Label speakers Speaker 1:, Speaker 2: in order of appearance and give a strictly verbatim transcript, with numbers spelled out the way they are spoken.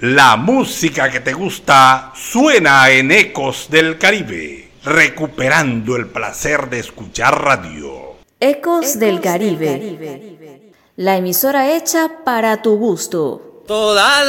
Speaker 1: La música que te gusta suena en Ecos del Caribe, recuperando el placer de escuchar radio.
Speaker 2: Ecos, Ecos del, Caribe. del Caribe, la emisora hecha para tu gusto.
Speaker 3: Toda